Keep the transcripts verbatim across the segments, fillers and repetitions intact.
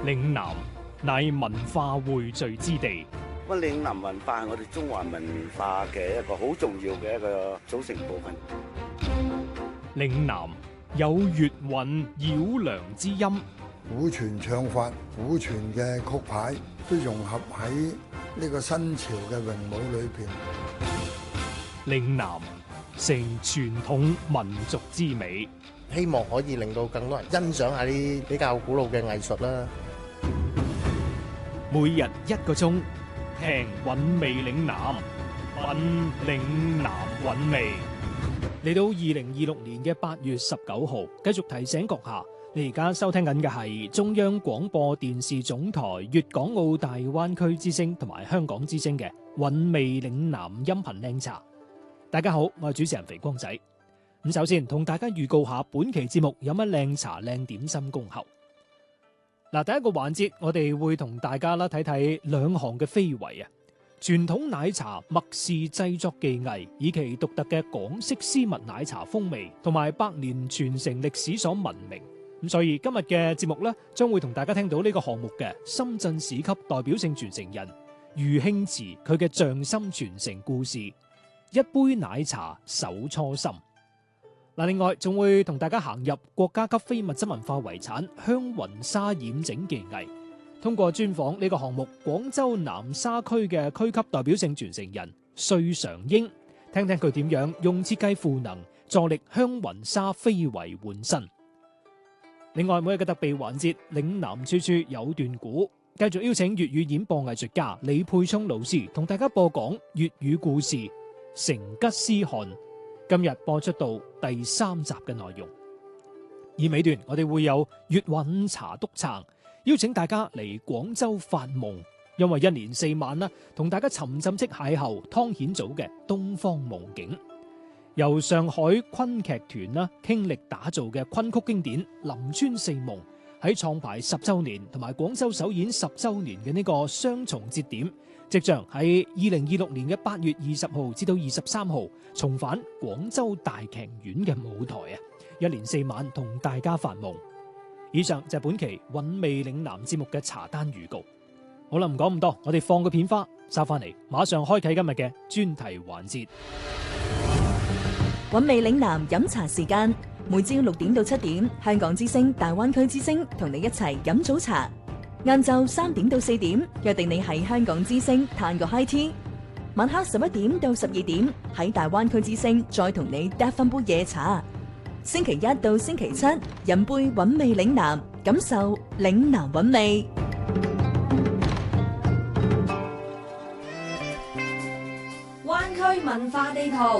嶺南乃文化匯聚之地。 咁嶺南文化係我哋中華文化嘅一個好重要嘅一個組成部分。 嶺南有粵韻繞梁之音， 古傳唱法、古傳嘅曲牌都融合喺呢個新潮嘅詠舞裏邊。 嶺南成傳統民族之美， 希望可以令到更多人欣賞下啲比較古老嘅藝術啦。 每日一個鐘，聽韻味嶺南，品嶺南韻味。嚟到二零二六年嘅八月十九號，繼續提醒閣下，你而家收聽緊嘅係中央廣播電視總台粵港澳大灣區之聲同埋香港之聲嘅韻味嶺南音頻靚茶。大家好，我係主持人肥光仔。咁首先同大家預告下本期節目有乜靚茶靚點心恭候。嗱，第一個環節我哋會同大家啦睇睇兩項嘅非遺啊，傳統奶茶麥氏製作技藝，以其獨特嘅港式絲襪奶茶風味同埋百年傳承歷史所聞名。咁所以今日嘅節目呢，將會同大家聽到呢個項目嘅深圳市級代表性傳承人余興慈佢嘅匠心傳承故事，一杯奶茶守初心。嗱，另外仲會同大家行入國家級非物質文化遺產香雲紗染整技藝，通過專訪呢個項目廣州南沙區嘅區級代表性傳承人穗常英，聽聽佢點樣用設計賦能助力香雲紗非遺換新。另外每日嘅特備環節嶺南處處有段古，繼續邀請粵語演播藝術家李沛聰老師同大家播講粵語故事《成吉思汗》。今日播出到第三集嘅內容，而尾段我哋會有粵韻茶督撐，邀請大家嚟廣州發夢，因為一連四晚啦，同大家沉浸式邂逅湯顯祖嘅東方夢境，由上海昆劇團啦傾力打造嘅昆曲經典《林村四夢》，喺創排十周年同埋廣州首演十周年嘅呢個雙重節點，即將喺二零二六年嘅八月二十號至到二十三號重返廣州大劇院嘅舞台啊！一連四晚同大家發夢。以上就係本期韻味嶺南節目嘅茶單預告。好啦，唔講咁多，我哋放個片花，收翻嚟，馬上開啟今日嘅專題環節。 韻味嶺南飲茶時間，每朝六點到七點，香港之聲、大灣區之聲同你一齊飲早茶。晏晝三點到四點，約定你喺香港之聲嘆個 high tea。晚黑十一點到十二點，喺大灣區之聲再同你嗒翻杯夜茶。星期一到星期七，飲杯韻味嶺南，感受嶺南韻味。 灣區文化地圖。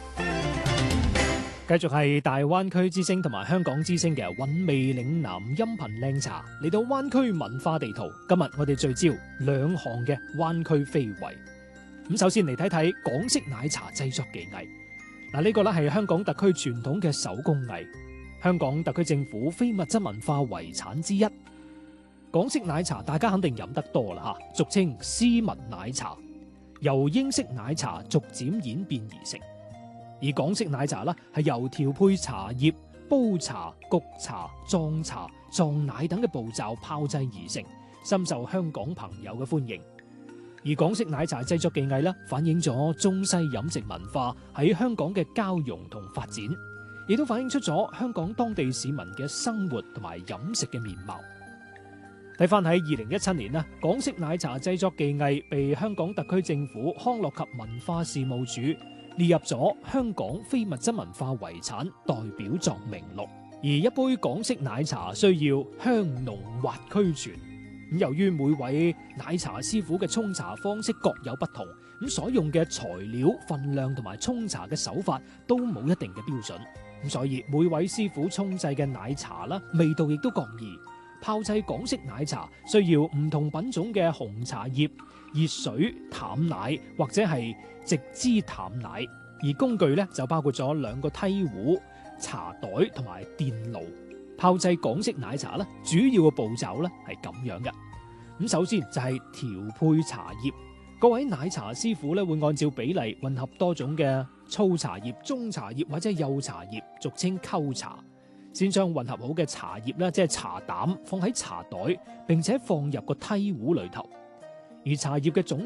繼續係大灣區之聲同埋香港之聲嘅韻味嶺南音頻靚茶，嚟到灣區文化地圖。今日我哋聚焦兩項嘅灣區非遺。咁首先嚟睇睇港式奶茶製作技藝。嗱，呢個咧係香港特區傳統嘅手工藝，香港特區政府非物質文化遺產之一。港式奶茶大家肯定飲得多啦吓，俗稱絲襪奶茶，由英式奶茶逐漸演變而成。而港式奶茶啦，係由調配茶葉、煲茶、焗茶、撞茶、撞奶等嘅步驟炮製而成，深受香港朋友嘅歡迎。而港式奶茶製作技藝咧，反映咗中西飲食文化喺香港嘅交融同發展，亦都反映出咗香港當地市民嘅生活同埋飲食嘅面貌。睇翻喺二零一七年啦，港式奶茶製作技藝被香港特區政府康樂及文化事務署列入咗香港非物質文化遺產代表作名錄。而一杯港式奶茶需要香濃滑俱全。咁由於每位奶茶師傅嘅沖茶方式各有不同，咁所用嘅材料、份量同埋沖茶嘅手法都冇一定嘅標準。咁所以每位師傅沖製嘅奶茶啦，味道亦都各異。炮製港式奶茶需要唔同品種嘅紅茶葉、熱水、淡奶或者係直支淡奶，而工具咧就包括咗兩個梯壺、茶袋同埋電爐。炮製港式奶茶咧，主要嘅步驟咧係咁樣嘅。咁首先就係調配茶葉，各位奶茶師傅咧會按照比例混合多種嘅粗茶葉、中茶葉或者幼茶葉，俗稱溝茶。 先將混合好嘅茶葉咧，即係茶膽，放喺茶袋，並且放入個梯壺裏頭。而茶葉嘅總